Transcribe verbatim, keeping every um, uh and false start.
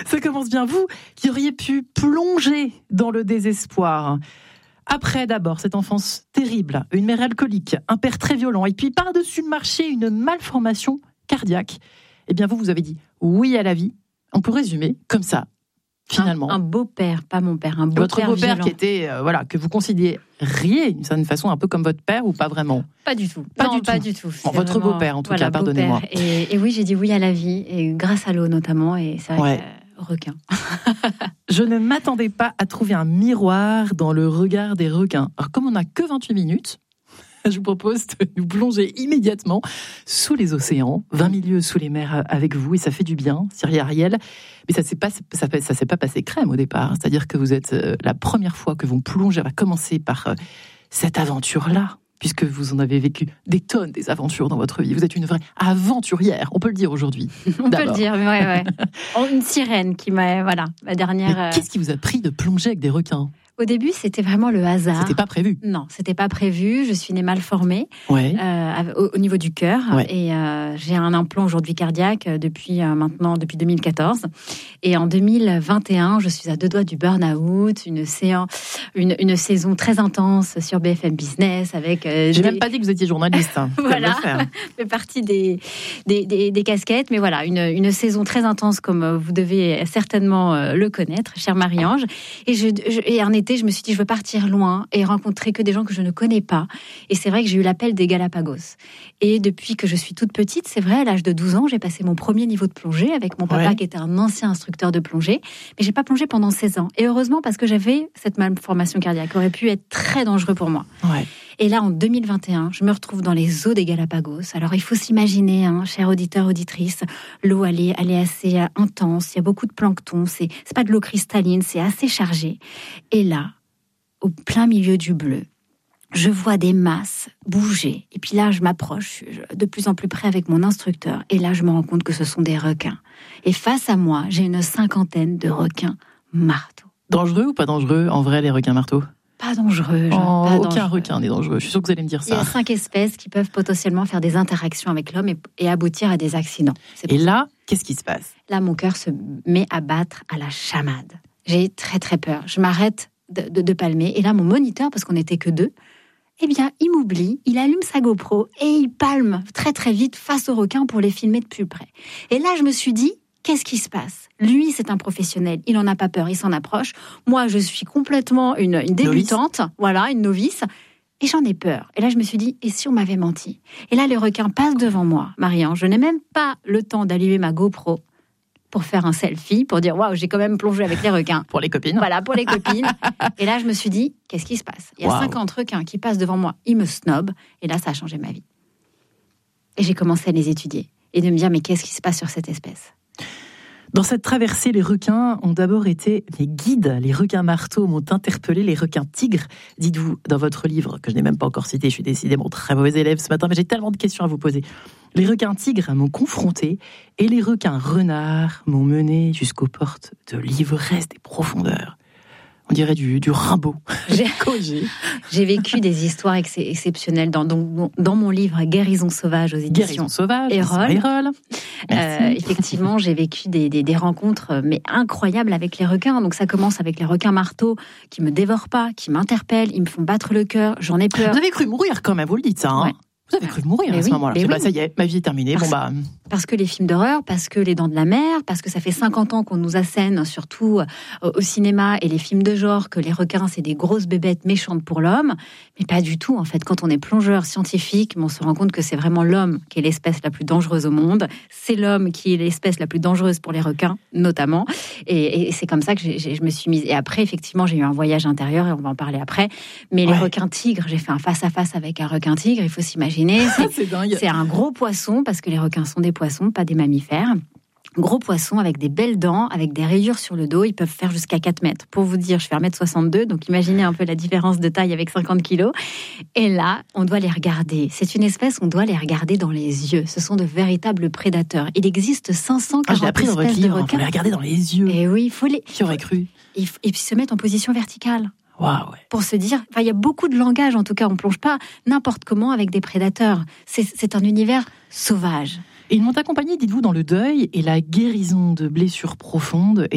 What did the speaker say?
Ça commence bien. Vous qui auriez pu plonger dans le désespoir. Après, d'abord, cette enfance terrible, une mère alcoolique, un père très violent, et puis par-dessus le marché, une malformation cardiaque. Eh bien, vous, vous avez dit oui à la vie. On peut résumer comme ça, finalement. Un, un beau-père, pas mon père, un beau-père Votre beau-père violent. qui était, euh, voilà, que vous considériez d'une certaine façon un peu comme votre père ou pas vraiment? Pas du tout. Pas non, du pas tout. du tout. Bon, votre vraiment, beau-père, en tout voilà, cas, pardonnez-moi. Et, et oui, j'ai dit oui à la vie, et grâce à l'eau notamment, et c'est vrai Ouais. que, euh, requin. Je ne m'attendais pas à trouver un miroir dans le regard des requins. Alors, comme on n'a que vingt-huit minutes, je vous propose de nous plonger immédiatement sous les océans, vingt mille lieues sous les mers avec vous, et ça fait du bien, Cyril Ariel. Mais ça ne s'est pas, ça, ça s'est pas passé crème au départ. C'est-à-dire que vous êtes euh, la première fois que vous plongez, va commencer par euh, cette aventure-là, puisque vous en avez vécu des tonnes, des aventures dans votre vie. Vous êtes une vraie aventurière, on peut le dire aujourd'hui. On d'abord. peut le dire, mais ouais, ouais. Une sirène qui m'a, voilà, la dernière. Mais qu'est-ce qui vous a pris de plonger avec des requins? Au début, c'était vraiment le hasard. C'était pas prévu. Non, c'était pas prévu. Je suis née mal formée Ouais. euh, au, au niveau du cœur, Ouais. et euh, j'ai un implant aujourd'hui cardiaque depuis euh, maintenant depuis deux mille quatorze. Et en deux mille vingt et un, je suis à deux doigts du burn-out, une séance, une, une saison très intense sur B F M Business avec. Euh, J'ai des... même pas dit que vous étiez journaliste. Hein. Voilà, fait partie des, des, des, des casquettes, mais voilà, une, une saison très intense comme vous devez certainement le connaître, chère Marie-Ange. Et, je, je, et un été, je me suis dit, je veux partir loin et rencontrer que des gens que je ne connais pas. Et c'est vrai que j'ai eu l'appel des Galapagos. Et depuis que je suis toute petite, c'est vrai, à l'âge de douze ans, j'ai passé mon premier niveau de plongée avec mon papa, ouais, qui était un ancien instructeur de plongée. Mais j'ai pas plongé pendant seize ans. Et heureusement, parce que j'avais cette malformation cardiaque qui aurait pu être très dangereux pour moi. Ouais. Et là, en deux mille vingt et un, je me retrouve dans les eaux des Galapagos. Alors, il faut s'imaginer, hein, chers auditeurs, auditrices, l'eau, elle est, elle est assez intense. Il y a beaucoup de plancton. C'est, c'est pas de l'eau cristalline, c'est assez chargé. Et là, au plein milieu du bleu, je vois des masses bouger. Et puis là, je m'approche de plus en plus près avec mon instructeur. Et là, je me rends compte que ce sont des requins. Et face à moi, j'ai une cinquantaine de requins marteaux. Dangereux ou pas dangereux, en vrai, les requins marteaux? Pas dangereux. Oh, pas aucun dangereux. requin n'est dangereux. Je suis sûre que vous allez me dire ça. Il y a cinq espèces qui peuvent potentiellement faire des interactions avec l'homme et, et aboutir à des accidents. C'est et là, qu'est-ce qui se passe? Là, mon cœur se met à battre à la chamade. J'ai très très peur. Je m'arrête de, de, de palmer. Et là, mon moniteur, parce qu'on n'était que deux, eh bien, il m'oublie, il allume sa GoPro et il palme très très vite face aux requins pour les filmer de plus près. Et là, je me suis dit, qu'est-ce qui se passe? Lui, c'est un professionnel, il n'en a pas peur, il s'en approche. Moi, je suis complètement une, une débutante, novice. Voilà, une novice, et j'en ai peur. Et là, je me suis dit, et si on m'avait menti? Et là, les requins passent devant moi, Marie-Ange. Je n'ai même pas le temps d'allumer ma GoPro pour faire un selfie, pour dire, waouh, j'ai quand même plongé avec les requins. Pour les copines. Voilà, pour les copines. Et là, je me suis dit, qu'est-ce qui se passe? Il y a wow. cinquante requins qui passent devant moi, ils me snobent, et là, ça a changé ma vie. Et j'ai commencé à les étudier, et de me dire, mais qu'est-ce qui se passe sur cette espèce? Dans cette traversée, les requins ont d'abord été les guides. Les requins marteaux m'ont interpellé, les requins tigres. Dites-vous, dans votre livre, que je n'ai même pas encore cité, je suis décidément très mauvais élève ce matin, mais j'ai tellement de questions à vous poser. Les requins tigres m'ont confronté et les requins renards m'ont mené jusqu'aux portes de l'ivresse des profondeurs. On dirait du, du Rimbaud. J'ai, j'ai vécu des histoires ex- exceptionnelles dans, dans, dans mon livre Guérison sauvage aux éditions Guérison sauvage, Erol. Erol. Euh, effectivement, j'ai vécu des, des, des rencontres mais incroyables avec les requins. Donc ça commence avec les requins marteaux qui me dévorent pas, qui m'interpellent, ils me font battre le cœur, j'en ai peur. Vous avez cru mourir quand même, vous le dites ça, hein? Ouais. Vous avez cru mourir mais à ce oui, moment-là. C'est oui. bah, ça y est, ma vie est terminée. Parce, bon, bah... parce que les films d'horreur, parce que les Dents de la Mer, parce que ça fait cinquante ans qu'on nous assène, surtout euh, au cinéma et les films de genre, que les requins, c'est des grosses bébêtes méchantes pour l'homme. Mais pas du tout, en fait. Quand on est plongeur scientifique, on se rend compte que c'est vraiment l'homme qui est l'espèce la plus dangereuse au monde. C'est l'homme qui est l'espèce la plus dangereuse pour les requins, notamment. Et, et c'est comme ça que j'ai, j'ai, je me suis mise. Et après, effectivement, j'ai eu un voyage intérieur, et on va en parler après. Mais ouais. Les requins tigres, j'ai fait un face-à-face avec un requin tigre, il faut s'imaginer. C'est, c'est dingue. C'est un gros poisson, parce que les requins sont des poissons, pas des mammifères. Gros poisson avec des belles dents, avec des rayures sur le dos. Ils peuvent faire jusqu'à quatre mètres. Pour vous dire, je fais un mètre soixante-deux, donc imaginez un peu la différence de taille avec cinquante kilos. Et là, on doit les regarder. C'est une espèce, on doit les regarder dans les yeux. Ce sont de véritables prédateurs. Il existe cinq cent quarante ah, espèces dans votre livre, de requins. Il faut les regarder dans les yeux. Et oui, il faut les... Qui aurait cru? Et puis se mettre en position verticale. Wow, ouais. Pour se dire, enfin, il y a beaucoup de langage, en tout cas, on plonge pas n'importe comment avec des prédateurs. C'est, c'est un univers sauvage. Et ils m'ont accompagné, dites-vous, dans le deuil et la guérison de blessures profondes.